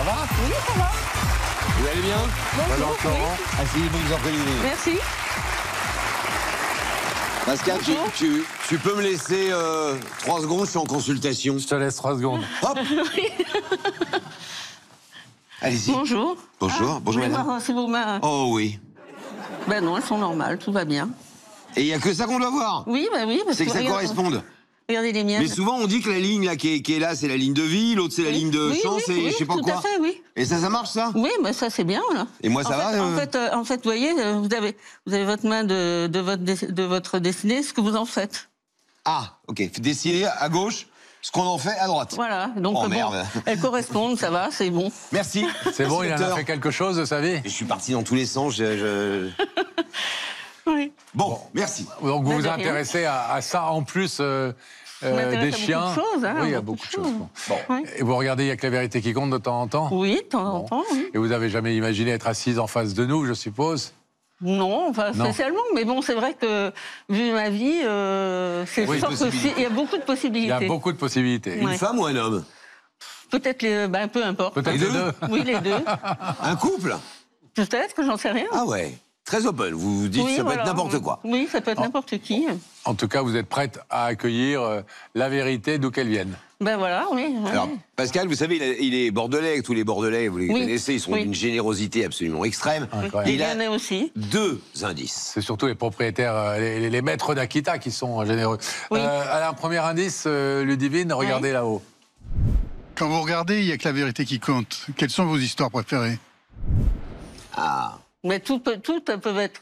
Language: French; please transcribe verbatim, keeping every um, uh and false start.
va? Oui, ça va. Vous allez bien? Bonjour. Bonjour, Laurent. Asseyez-vous, vous en prie. Merci. Pascal, tu, tu, tu peux me laisser euh, trois secondes, je suis en consultation. Je te laisse trois secondes. Hop. Allez-y. Bonjour. Bonjour, Ah, bonjour vous voulez madame. voir si vos mains... Oh oui. Ben non, elles sont normales, tout va bien. Et il n'y a que ça qu'on doit voir. Oui, ben oui. parce C'est que ça regarde- corresponde. Regardez les miennes. Mais souvent on dit que la ligne là qui est, qui est là, c'est la ligne de vie, l'autre c'est la Oui. ligne de Oui, chance oui, et oui, je sais pas tout quoi. à fait, oui. Et ça, ça marche ça? Oui, ben ça c'est bien, là. Et moi ça en va fait, euh en, fait, euh, en fait, vous voyez, euh, vous avez, vous avez votre main de, de, votre, dé- de votre destinée, ce que vous en faites. Ah, ok. Décider à gauche ce qu'on en fait à droite. Voilà, donc Oh, bon, merde. elles correspondent, ça va, c'est bon. Merci. C'est bon, il en a docteur. fait quelque chose de sa vie. Je suis parti dans tous les sens. Je, je... Oui. Bon, merci. Donc vous Mais vous de rien. intéressez à, à ça en plus euh, euh, m'intéresse des à beaucoup chiens. de choses, hein, oui, il y a beaucoup beaucoup de de choses. choses. Bon. Bon. Oui. Et vous regardez, il n'y a que la vérité qui compte de temps en temps. Oui, de temps en Bon. temps, oui. Et vous n'avez jamais imaginé être assise en face de nous, je suppose. Non, pas Non. spécialement, mais bon, c'est vrai que, vu ma vie, euh, c'est Oui, sûr que possibilités. si- il y a beaucoup de Il possibilités. y a beaucoup de possibilités. Ouais. Une femme ou un homme? Peut-être, les, ben, peu importe. Peut-être Les les deux. deux. Oui, les deux. Un couple? Peut-être, que j'en sais rien. Ah ouais. Très open. Vous vous dites Oui, ça peut voilà. être n'importe quoi. Oui, ça peut être Oh. n'importe qui. En tout cas, vous êtes prête à accueillir euh, la vérité d'où qu'elle vienne. Ben voilà, oui. oui. Alors, Pascal, vous savez, il, a- il est bordelais, tous les bordelais, vous les Oui. connaissez, ils sont Oui. d'une générosité absolument extrême. Incroyable. Et Il il y a en a aussi. deux indices. C'est surtout les propriétaires, euh, les, les- les maîtres d'Akita qui sont euh, généreux. Oui. Euh, alors, un premier indice, euh, Ludivine, regardez là-haut. Quand vous regardez, il n'y a que la vérité qui compte. Quelles sont vos histoires préférées? Ah. Mais tout peut, tout peut être